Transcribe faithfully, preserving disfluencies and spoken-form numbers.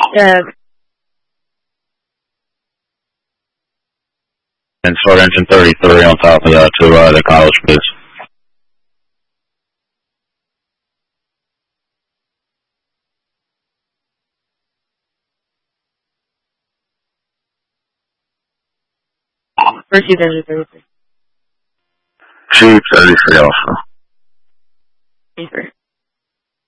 Yeah. And start engine thirty-three on top of that to uh, the college base. Proceed engine thirty-three. Shoot thirty-three also. thirty-three.